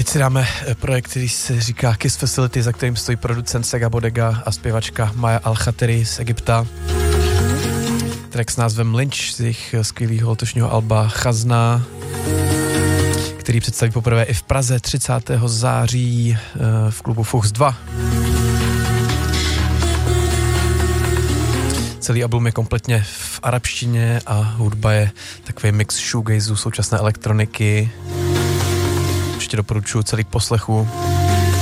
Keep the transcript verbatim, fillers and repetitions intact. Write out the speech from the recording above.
Teď si dáme projekt, který se říká Kiss Facility, za kterým stojí producent Sega Bodega a zpěvačka Maya Al-Khatiri z Egypta. Track s názvem Lynch z jejich skvělého letošního alba Chazna, který představí poprvé i v Praze třicátého září v klubu Fuchs dva. Celý album je kompletně v arabštině a hudba je takový mix shoegazu, současné elektroniky. Určitě doporučuji celý k poslechu.